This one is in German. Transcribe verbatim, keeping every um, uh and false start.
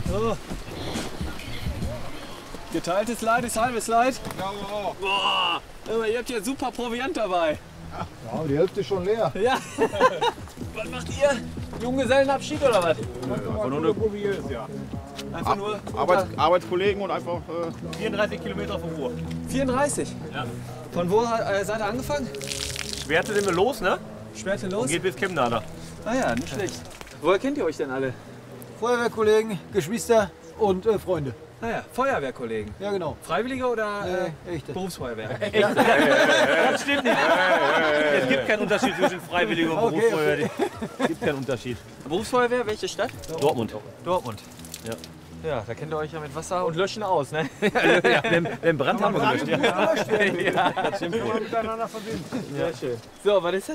So. Geteiltes Leid ist halbes Leid. Ja, wow. Boah, aber ihr habt hier super Proviant dabei. Ja, aber die Hälfte ist schon leer. Ja. Was macht ihr? Junggesellenabschied oder was? Einfach nur eine Proviant, ja. Einfach nur Arbeits Arbeitskollegen und einfach äh, vierunddreißig Kilometer vom Ruhr. vierunddreißig? Ja. Von wo äh, seid ihr angefangen? Schwerte sind wir los, ne? Schwerte los? Geht bis Chemnader. Ah ja, nicht schlecht. Woher kennt ihr euch denn alle? Feuerwehrkollegen, Geschwister und äh, Freunde. Naja, Feuerwehrkollegen. Ja, genau. Freiwillige oder äh, Äh, echte. Berufsfeuerwehr? Das stimmt nicht. Es gibt keinen Unterschied zwischen Freiwilligen und Okay, Berufsfeuerwehr. Es gibt keinen Unterschied. Berufsfeuerwehr, welche Stadt? Dortmund. Dortmund. Ja. Ja, da kennt ihr euch ja mit Wasser und Löschen aus, ne? Ja, den, den Brand haben wir gelöscht. Ja. Ja, das stimmt. Das stimmt wohl. Miteinander verbinden. Sehr schön. So, was ist das?